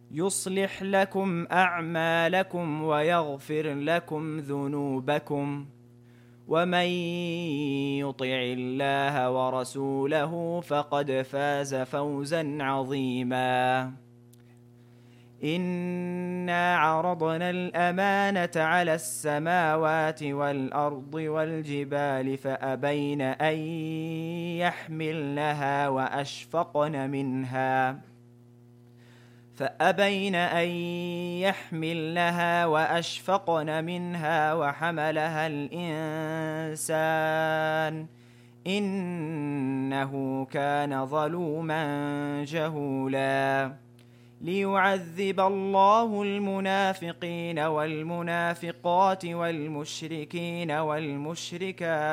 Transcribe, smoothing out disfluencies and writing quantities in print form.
يصلح لكم أعمالكم ويغفر لكم ذنوبكم، ومن يطع الله ورسوله فقد فاز فوزا عظيما. إنا عرضنا الأمانة على السماوات والأرض والجبال فأبين أن يحملنها وأشفقن منها وحملها الإنسان إنه كان ظلوما جهولا. ليعذب الله المنافقين والمنافقات والمشركين والمشركات